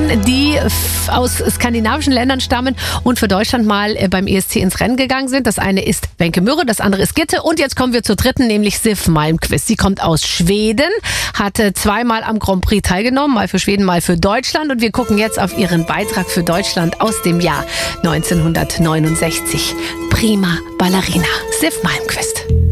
die aus skandinavischen Ländern stammen und für Deutschland mal beim ESC ins Rennen gegangen sind. Das eine ist Wenke Mürre, das andere ist Gitte. Und jetzt kommen wir zur dritten, nämlich Siv Malmkvist. Sie kommt aus Schweden, hatte zweimal am Grand Prix teilgenommen, mal für Schweden, mal für Deutschland. Und wir gucken jetzt auf ihren Beitrag für Deutschland aus dem Jahr 1969. Prima Ballerina, Siv Malmkvist.